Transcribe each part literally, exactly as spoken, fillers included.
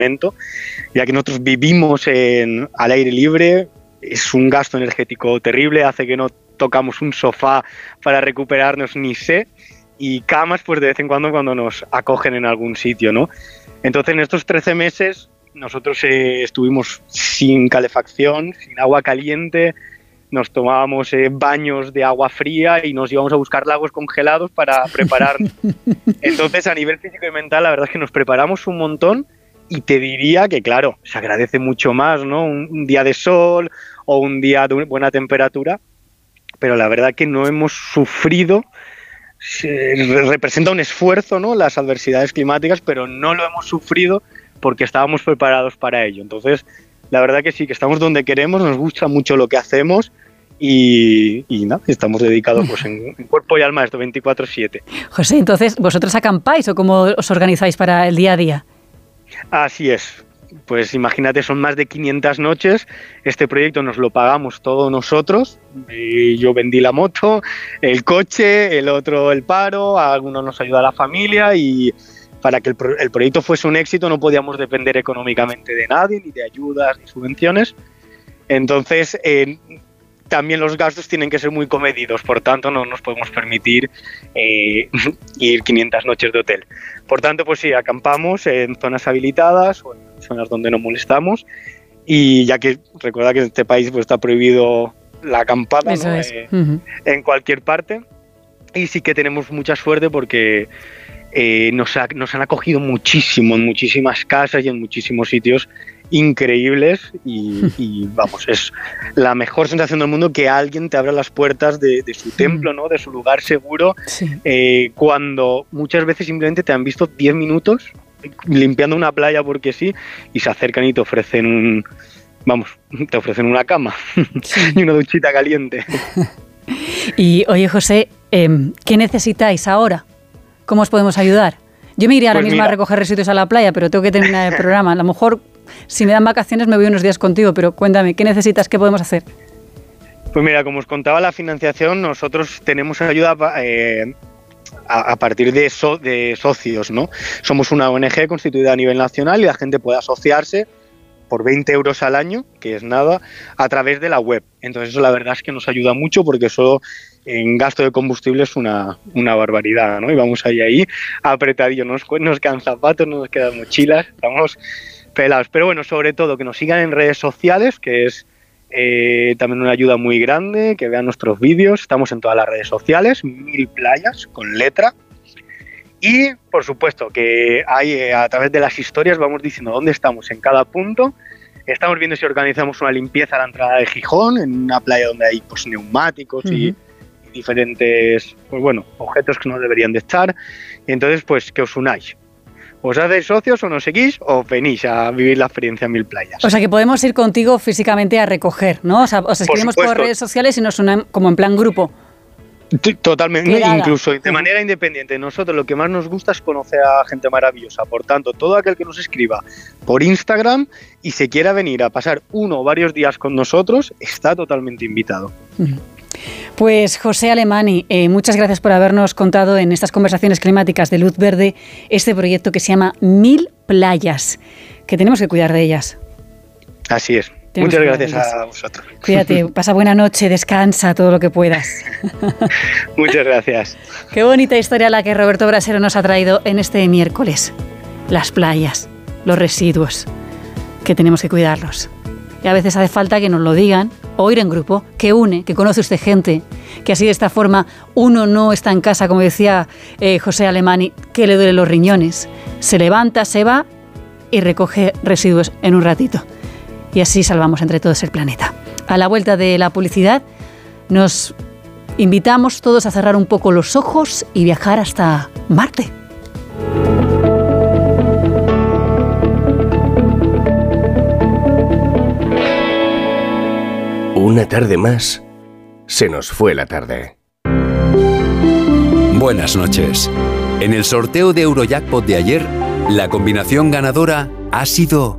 momento, ya que nosotros vivimos en, al aire libre, es un gasto energético terrible, hace que no tocamos un sofá para recuperarnos ni sé, y camas pues de vez en cuando cuando nos acogen en algún sitio, ¿no? Entonces en estos trece meses nosotros eh, estuvimos sin calefacción, sin agua caliente, nos tomábamos eh, baños de agua fría y nos íbamos a buscar lagos congelados para prepararnos. Entonces, a nivel físico y mental, la verdad es que nos preparamos un montón y te diría que, claro, se agradece mucho más, ¿no? Un, un día de sol o un día de buena temperatura, pero la verdad que no hemos sufrido, se, representa un esfuerzo, ¿no? Las adversidades climáticas, pero no lo hemos sufrido porque estábamos preparados para ello. Entonces, la verdad que sí, que estamos donde queremos, nos gusta mucho lo que hacemos y, y nada, estamos dedicados pues, en, en cuerpo y alma a esto veinticuatro siete. José, entonces, ¿vosotros acampáis o cómo os organizáis para el día a día? Así es. Pues imagínate, son más de quinientas noches. Este proyecto nos lo pagamos todos nosotros. Y yo vendí la moto, el coche, el otro el paro, a algunos nos ayuda la familia y para que el, pro- el proyecto fuese un éxito no podíamos depender económicamente de nadie, ni de ayudas, ni subvenciones. Entonces, eh, también los gastos tienen que ser muy comedidos, por tanto no nos podemos permitir eh, ir quinientas noches de hotel. Por tanto, pues sí, acampamos en zonas habilitadas o en zonas donde no molestamos y ya que recuerda que en este país pues, está prohibido la acampada, Eso ¿no? es. eh, Uh-huh. en cualquier parte, y sí que tenemos mucha suerte porque Eh, nos, ha, nos han acogido muchísimo en muchísimas casas y en muchísimos sitios increíbles y, y vamos, es la mejor sensación del mundo que alguien te abra las puertas de, de su templo, ¿no? De su lugar seguro, Sí. eh, cuando muchas veces simplemente te han visto diez minutos limpiando una playa porque sí y se acercan y te ofrecen un, vamos, te ofrecen una cama Sí. y una duchita caliente. Y oye, José, eh, ¿qué necesitáis ahora? ¿Cómo os podemos ayudar? Yo me iré ahora Pues mismo mira. a recoger residuos a la playa, pero tengo que terminar el programa. A lo mejor, si me dan vacaciones, me voy unos días contigo, pero cuéntame, ¿qué necesitas? ¿Qué podemos hacer? Pues mira, como os contaba, la financiación, nosotros tenemos ayuda eh, a, a partir de, so, de socios, ¿no? Somos una O N G constituida a nivel nacional y la gente puede asociarse por veinte euros al año, que es nada, a través de la web. Entonces eso la verdad es que nos ayuda mucho porque solo en gasto de combustible es una, una barbaridad, ¿no? Y vamos ahí, ahí apretadillos, nos, nos quedan zapatos, no nos quedan mochilas, estamos pelados. Pero bueno, sobre todo que nos sigan en redes sociales, que es eh, también una ayuda muy grande, que vean nuestros vídeos, estamos en todas las redes sociales, Mil Playas, con letra. Y, por supuesto, que hay, eh, a través de las historias vamos diciendo dónde estamos en cada punto. Estamos viendo si organizamos una limpieza a la entrada de Gijón, en una playa donde hay pues, neumáticos uh-huh. y, y diferentes pues, bueno, objetos que no deberían de estar. Y entonces, pues, que os unáis. Os hacéis socios o nos seguís o venís a vivir la experiencia en Mil Playas. O sea, que podemos ir contigo físicamente a recoger, ¿no? O sea, os escribimos por, por redes sociales y nos unimos como en plan grupo. Totalmente, incluso de manera independiente. Nosotros lo que más nos gusta es conocer a gente maravillosa. Por tanto, todo aquel que nos escriba por Instagram y se quiera venir a pasar uno o varios días con nosotros, está totalmente invitado. Pues José Alemany, eh, muchas gracias por habernos contado en estas conversaciones climáticas de Luz Verde este proyecto que se llama Mil Playas, que tenemos que cuidar de ellas. Así es. Tenemos Muchas gracias a vosotros. Cuídate, pasa buena noche, descansa todo lo que puedas. Muchas gracias. Qué bonita historia la que Roberto Brasero nos ha traído en este miércoles. Las playas, los residuos, que tenemos que cuidarlos. Y a veces hace falta que nos lo digan, o ir en grupo, que une, que conoce usted gente, que así de esta forma uno no está en casa, como decía eh, José Alemany, que le duelen los riñones. Se levanta, se va y recoge residuos en un ratito. Y así salvamos entre todos el planeta. A la vuelta de la publicidad, nos invitamos todos a cerrar un poco los ojos y viajar hasta Marte. Una tarde más, se nos fue la tarde. Buenas noches. En el sorteo de Eurojackpot de ayer, la combinación ganadora ha sido...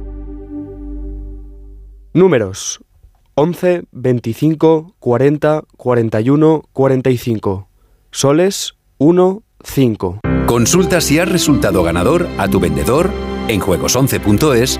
Números once, veinticinco, cuarenta, cuarenta y uno, cuarenta y cinco. Soles uno, cinco. Consulta si has resultado ganador a tu vendedor en juegos once punto es